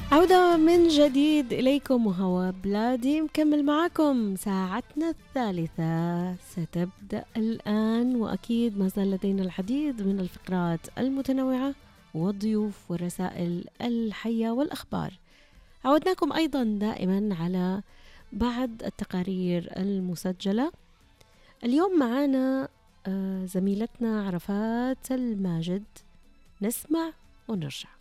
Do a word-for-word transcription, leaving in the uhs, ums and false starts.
عودة من جديد إليكم وهو بلادي مكمل معكم ساعتنا الثالثة ستبدأ الآن، وأكيد ما زال لدينا العديد من الفقرات المتنوعة والضيوف والرسائل الحية والأخبار. عودناكم أيضا دائما على بعض التقارير المسجلة. اليوم معنا زميلتنا عرفات الماجد، نسمع ونرجع.